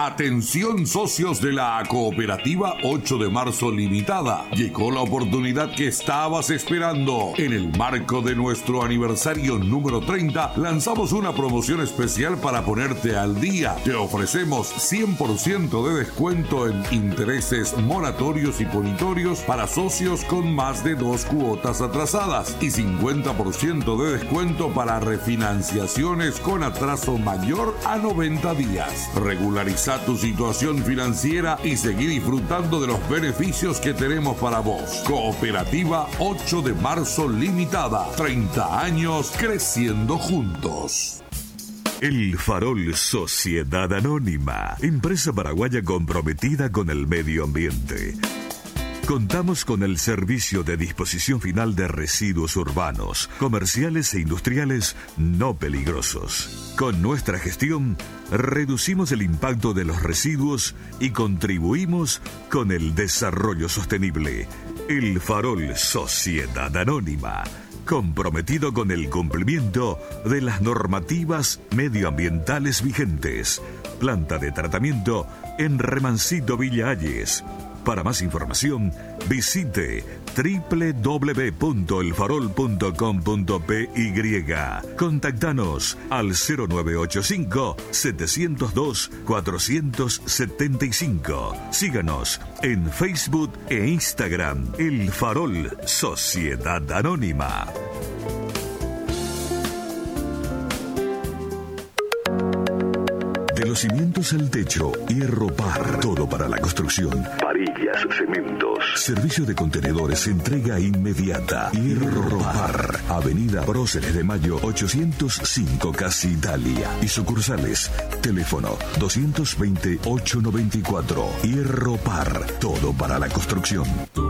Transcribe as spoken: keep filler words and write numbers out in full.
Atención socios de la Cooperativa ocho de marzo Limitada. Llegó la oportunidad que estabas esperando. En el marco de nuestro aniversario número treinta, lanzamos una promoción especial para ponerte al día. Te ofrecemos cien por ciento de descuento en intereses moratorios y punitorios para socios con más de dos cuotas atrasadas y cincuenta por ciento de descuento para refinanciaciones con atraso mayor a noventa días. Regulariza tu situación financiera y seguí disfrutando de los beneficios que tenemos para vos. Cooperativa ocho de marzo Limitada. treinta años creciendo juntos. El Farol Sociedad Anónima, empresa paraguaya comprometida con el medio ambiente. Contamos con el servicio de disposición final de residuos urbanos, comerciales e industriales no peligrosos. Con nuestra gestión, reducimos el impacto de los residuos y contribuimos con el desarrollo sostenible. El Farol Sociedad Anónima, comprometido con el cumplimiento de las normativas medioambientales vigentes. Planta de tratamiento en Remancito Villa Hayes. Para más información, visite doble u doble u doble u punto el farol punto com punto pe ye. Contactanos al cero nueve ocho cinco, siete cero dos, cuatro siete cinco. Síganos en Facebook e Instagram, El Farol Sociedad Anónima. De los cimientos al techo, Hierro Par. Todo para la construcción. Varillas, cementos. Servicio de contenedores, entrega inmediata. Hierro Par. Avenida Próceres de Mayo ochocientos cinco, Casi Italia. Y sucursales. Teléfono doscientos veinte, ochocientos noventa y cuatro. Hierro Par. Todo para la construcción.